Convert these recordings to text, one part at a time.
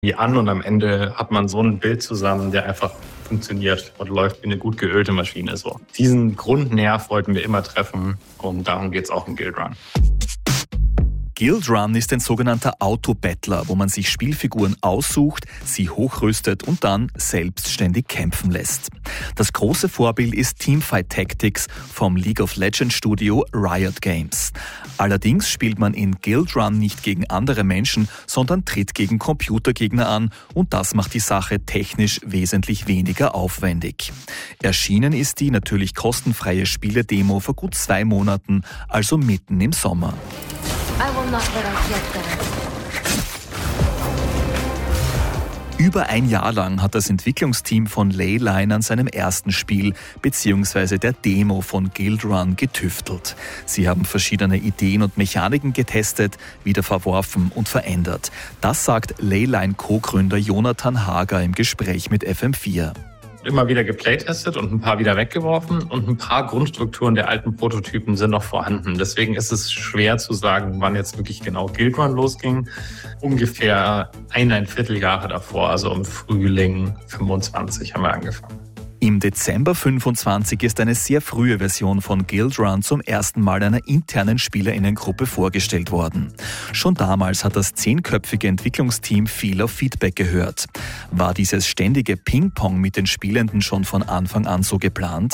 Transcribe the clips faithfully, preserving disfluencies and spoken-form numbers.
wie an und am Ende hat man so ein Bild zusammen, der einfach funktioniert und läuft wie eine gut geölte Maschine. So. Diesen Grundnerv wollten wir immer treffen und darum geht es auch im Guild Run. Guild Run ist ein sogenannter Auto-Battler, wo man sich Spielfiguren aussucht, sie hochrüstet und dann selbstständig kämpfen lässt. Das große Vorbild ist Teamfight Tactics vom League of Legends Studio Riot Games. Allerdings spielt man in Guild Run nicht gegen andere Menschen, sondern tritt gegen Computergegner an und das macht die Sache technisch wesentlich weniger aufwendig. Erschienen ist die natürlich kostenfreie Spiele-Demo vor gut zwei Monaten, also mitten im Sommer. Über ein Jahr lang hat das Entwicklungsteam von Leyline an seinem ersten Spiel bzw. der Demo von Guild Run getüftelt. Sie haben verschiedene Ideen und Mechaniken getestet, wieder verworfen und verändert. Das sagt Leyline Co-Gründer Jonathan Hager im Gespräch mit F M vier. Immer wieder geplaytestet und ein paar wieder weggeworfen und ein paar Grundstrukturen der alten Prototypen sind noch vorhanden. Deswegen ist es schwer zu sagen, wann jetzt wirklich genau Guild Run losging. Ungefähr eineinhalb Vierteljahre davor, also im Frühling fünfundzwanzig haben wir angefangen. Im Dezember fünfundzwanzig ist eine sehr frühe Version von Guild Run zum ersten Mal einer internen SpielerInnengruppe vorgestellt worden. Schon damals hat das zehnköpfige Entwicklungsteam viel auf Feedback gehört. War dieses ständige Ping-Pong mit den Spielenden schon von Anfang an so geplant?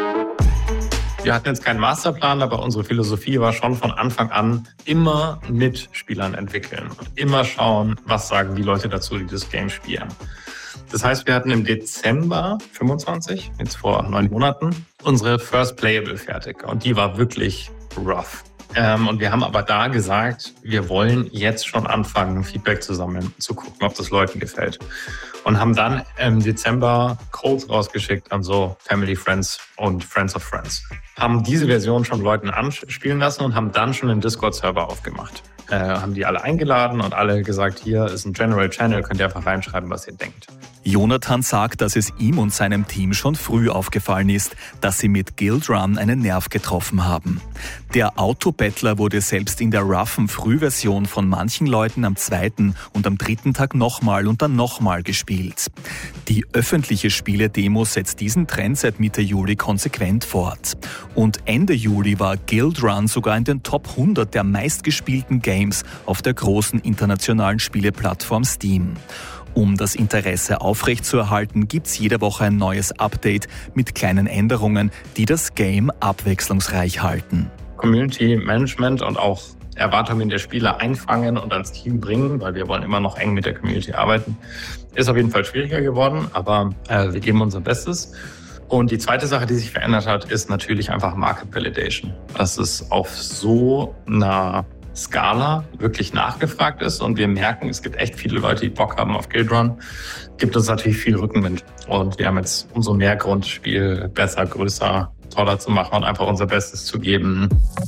Wir hatten jetzt keinen Masterplan, aber unsere Philosophie war schon von Anfang an immer mit Spielern entwickeln und immer schauen, was sagen die Leute dazu, die das Game spielen. Das heißt, wir hatten im Dezember fünfundzwanzig, jetzt vor neun Monaten, unsere First Playable fertig. Und die war wirklich rough. Ähm, und wir haben aber da gesagt, wir wollen jetzt schon anfangen, Feedback zu sammeln, zu gucken, ob das Leuten gefällt. Und haben dann im Dezember Codes rausgeschickt an so Family Friends und Friends of Friends. Haben diese Version schon Leuten anspielen lassen und haben dann schon einen Discord-Server aufgemacht. Äh, haben die alle eingeladen und alle gesagt, hier ist ein General Channel, könnt ihr einfach reinschreiben, was ihr denkt. Jonathan sagt, dass es ihm und seinem Team schon früh aufgefallen ist, dass sie mit Guild Run einen Nerv getroffen haben. Der Auto-Battler wurde selbst in der roughen Frühversion von manchen Leuten am zweiten und am dritten Tag nochmal und dann nochmal gespielt. Die öffentliche Spiele-Demo setzt diesen Trend seit Mitte Juli konsequent fort. Und Ende Juli war Guild Run sogar in den Top hundert der meistgespielten Games auf der großen internationalen Spieleplattform Steam. Um das Interesse aufrechtzuerhalten, gibt's jede Woche ein neues Update mit kleinen Änderungen, die das Game abwechslungsreich halten. Community Management und auch Erwartungen der Spieler einfangen und ans Team bringen, weil wir wollen immer noch eng mit der Community arbeiten, ist auf jeden Fall schwieriger geworden, aber äh, wir geben unser Bestes. Und die zweite Sache, die sich verändert hat, ist natürlich einfach Market Validation. Das ist auf so einer Skala wirklich nachgefragt ist und wir merken, es gibt echt viele Leute, die Bock haben auf Guild Run, gibt es natürlich viel Rückenwind. Und wir haben jetzt umso mehr Grund, das Spiel besser, größer, toller zu machen und einfach unser Bestes zu geben.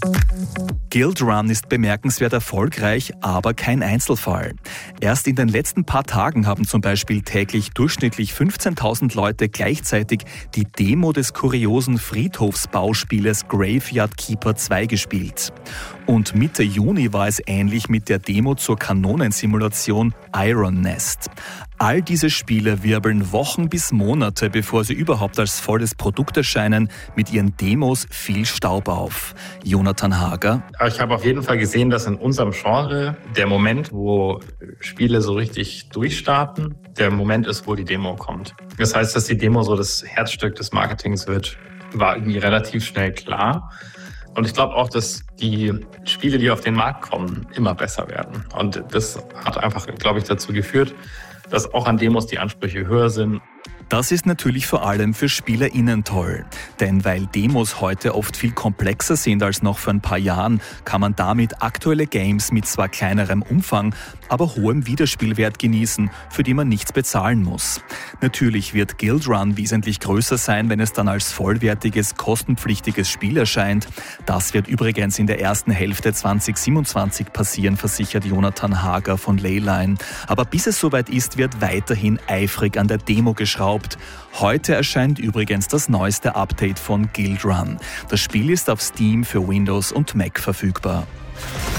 Guild Run ist bemerkenswert erfolgreich, aber kein Einzelfall. Erst in den letzten paar Tagen haben zum Beispiel täglich durchschnittlich fünfzehntausend Leute gleichzeitig die Demo des kuriosen Friedhofsbauspieles Graveyard Keeper zwei gespielt. Und Mitte Juni war es ähnlich mit der Demo zur Kanonensimulation Iron Nest. All diese Spiele wirbeln Wochen bis Monate, bevor sie überhaupt als volles Produkt erscheinen, mit ihren Demos viel Staub auf. Jonathan Hager. Ich habe auf jeden Fall gesehen, dass in unserem Genre der Moment, wo Spiele so richtig durchstarten, der Moment ist, wo die Demo kommt. Das heißt, dass die Demo so das Herzstück des Marketings wird, war irgendwie relativ schnell klar. Und ich glaube auch, dass die Spiele, die auf den Markt kommen, immer besser werden. Und das hat einfach, glaube ich, dazu geführt, dass auch an Demos die Ansprüche höher sind. Das ist natürlich vor allem für SpielerInnen toll. Denn weil Demos heute oft viel komplexer sind als noch vor ein paar Jahren, kann man damit aktuelle Games mit zwar kleinerem Umfang, aber hohem Wiederspielwert genießen, für die man nichts bezahlen muss. Natürlich wird Guild Run wesentlich größer sein, wenn es dann als vollwertiges, kostenpflichtiges Spiel erscheint. Das wird übrigens in der ersten Hälfte zwanzig siebenundzwanzig passieren, versichert Jonathan Hager von Leyline. Aber bis es soweit ist, wird weiterhin eifrig an der Demo geschraubt. Heute erscheint übrigens das neueste Update von Guild Run. Das Spiel ist auf Steam für Windows und Mac verfügbar.